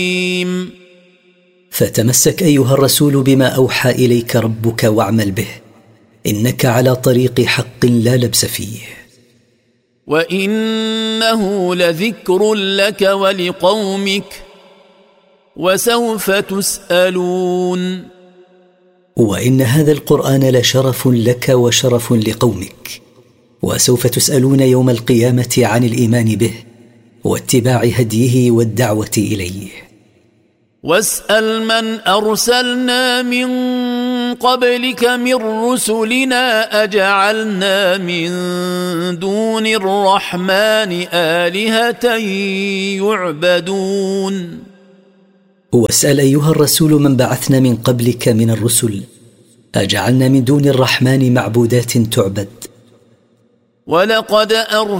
فتمسك أيها الرسول بما أوحى إليك ربك واعمل به، إنك على طريق حق لا لبس فيه. وإنه لذكر لك ولقومك وسوف تسألون. وإن هذا القرآن لشرف لك وشرف لقومك، وسوف تسألون يوم القيامة عن الإيمان به واتباع هديه والدعوة إليه. واسأل من أرسلنا من قبلك من رسلنا أجعلنا من دون الرحمن آلهة يعبدون. واسأل أيها الرسول من بعثنا من قبلك من الرسل أجعلنا من دون الرحمن معبودات تعبد. ولقد